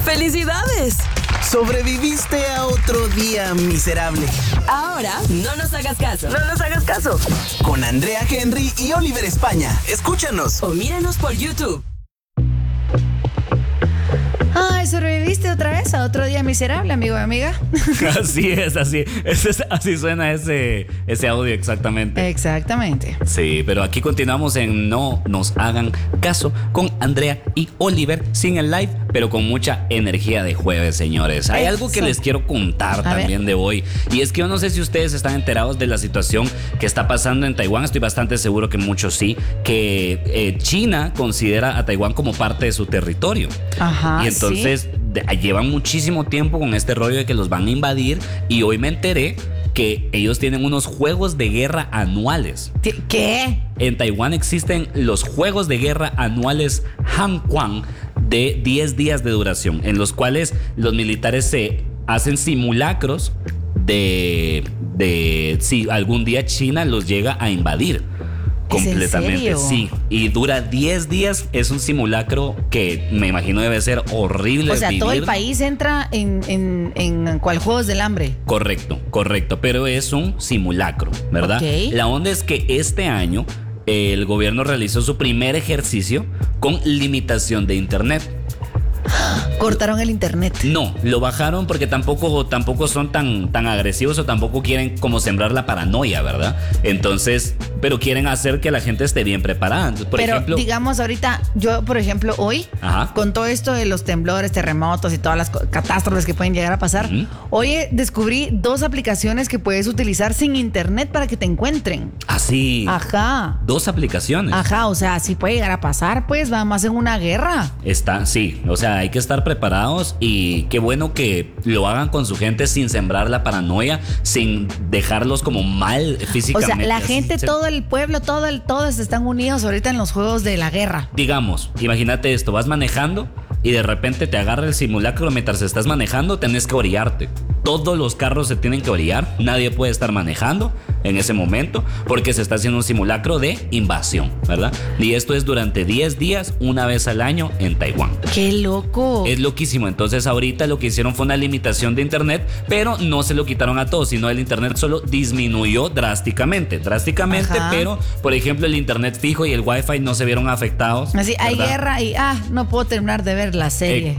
¡Felicidades! Sobreviviste a otro día miserable. Ahora, no nos hagas caso. No nos hagas caso. Con Andrea Henry y Oliver España. Escúchanos. O míranos por YouTube. Ay, sobreviviste otra vez a otro día miserable, amigo y amiga. Así es, así suena ese audio exactamente. Exactamente. Sí, pero aquí continuamos en No Nos Hagan Caso con Andrea y Oliver, sin el live, pero con mucha energía de jueves, señores. Hay algo que les quiero contar también de hoy, y es que yo no sé si ustedes están enterados de la situación que está pasando en Taiwán. Estoy bastante seguro que muchos sí, que China considera a Taiwán como parte de su territorio. Ajá, y entonces llevan muchísimo tiempo con este rollo de que los van a invadir, y hoy me enteré que ellos tienen unos juegos de guerra anuales. ¿Qué? En Taiwán existen los juegos de guerra anuales Hanquan de 10 días de duración, en los cuales los militares se hacen simulacros de si algún día China los llega a invadir. Completamente, ¿en serio? sí. Y dura 10 días. Es un simulacro que me imagino debe ser horrible. O sea, vivir. todo el país entra en ¿cuál? Juegos del Hambre. Correcto. Pero es un simulacro, ¿verdad? Okay. La onda es que este año el gobierno realizó su primer ejercicio con limitación de internet. Cortaron el internet. No, lo bajaron porque tampoco son tan agresivos, o tampoco quieren como sembrar la paranoia, ¿verdad? Entonces, pero quieren hacer que la gente esté bien preparada. Entonces, por ejemplo, digamos ahorita, yo por ejemplo hoy, con todo esto de los temblores, terremotos y todas las catástrofes que pueden llegar a pasar, hoy descubrí 2 aplicaciones que puedes utilizar sin internet para que te encuentren. Así. Ajá. 2 aplicaciones. Ajá, o sea, si puede llegar a pasar, pues vamos en una guerra. Sí, o sea, hay que estar preparados, y qué bueno que lo hagan con su gente sin sembrar la paranoia, sin dejarlos como mal físicamente. O sea, la gente, todo el pueblo, todos están unidos ahorita en los juegos de la guerra. Digamos, imagínate esto, vas manejando y de repente te agarra el simulacro mientras estás manejando, tenés que orillarte. Todos los carros se tienen que orillar, nadie puede estar manejando en ese momento porque se está haciendo un simulacro de invasión, ¿verdad? Y esto es durante 10 días, una vez al año en Taiwán. ¡Qué loco! Es loquísimo. Entonces ahorita lo que hicieron fue una limitación de internet, pero no se lo quitaron a todos, sino el internet solo disminuyó drásticamente. Ajá. Pero por ejemplo el internet fijo y el wifi no se vieron afectados. Así, hay ¿verdad? guerra y no puedo terminar de ver la serie.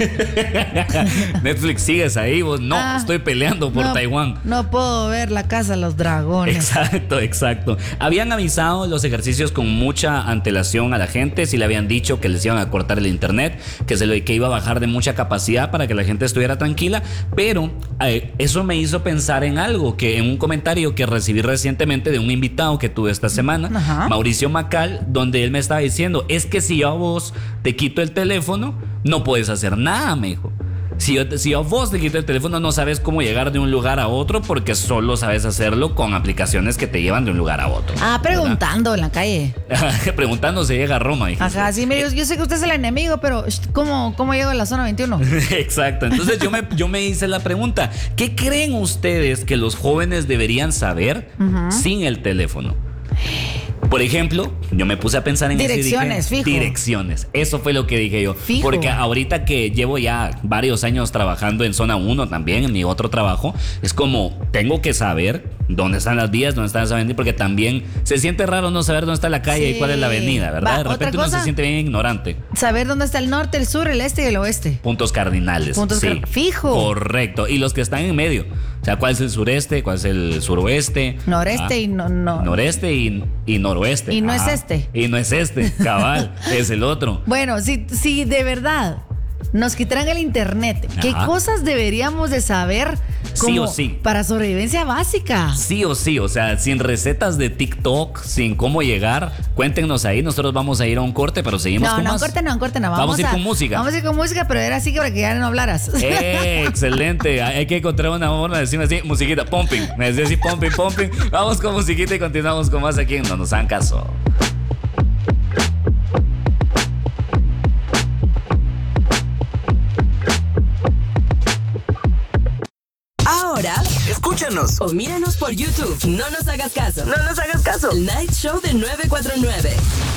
Netflix, sigues ahí, vos no, estoy peleando por Taiwán. No puedo ver La Casa de los Dragones. Exacto. Habían avisado los ejercicios con mucha antelación a la gente, si le habían dicho que les iban a cortar el internet, que iba a bajar de mucha capacidad para que la gente estuviera tranquila, pero eso me hizo pensar en algo, que en un comentario que recibí recientemente de un invitado que tuve esta semana, Mauricio Macal, donde él me estaba diciendo, es que si yo a vos te quito el teléfono, no puedes hacer nada, me dijo. Si yo a vos te quito el teléfono, no sabes cómo llegar de un lugar a otro, porque solo sabes hacerlo con aplicaciones que te llevan de un lugar a otro. Preguntando, ¿verdad? En la calle. Preguntando se llega a Roma, dijiste. Ajá, sí, mire, yo sé que usted es el enemigo, pero ¿cómo llego a la zona 21? Exacto. Entonces yo me hice la pregunta, ¿qué creen ustedes que los jóvenes deberían saber sin el teléfono? Por ejemplo, yo me puse a pensar en direcciones, fijo. Direcciones. Eso fue lo que dije yo. Fijo. Porque ahorita que llevo ya varios años trabajando en zona 1 también, en mi otro trabajo, es como, tengo que saber dónde están las vías, dónde están las avenidas, porque también se siente raro no saber dónde está la calle y cuál es la avenida, ¿verdad? De repente uno se siente bien ignorante. Saber dónde está el norte, el sur, el este y el oeste. Puntos cardinales. Fijo. Correcto. Y los que están en medio. O sea, ¿cuál es el sureste? ¿Cuál es el suroeste? Noreste y noreste y noroeste. Y no es este. Y no es este, cabal, es el otro. Bueno, si de verdad nos quitaran el internet, ¿qué cosas deberíamos de saber sí o sí para sobrevivencia básica? Sí o sí, o sea, sin recetas de TikTok, sin cómo llegar, cuéntenos ahí. Nosotros vamos a ir a un corte, pero seguimos con más. No, un corte no. Vamos a ir con música. Vamos a ir con música, pero era así para que ya no hablaras. Excelente, hay que encontrar una forma de decirme así, musiquita, pumping. Me decía así, pumping. Vamos con musiquita y continuamos con más aquí en No Nos Hagan Caso. Ahora, escúchanos o míranos por YouTube. No nos hagas caso. No nos hagas caso. El Night Show de 949.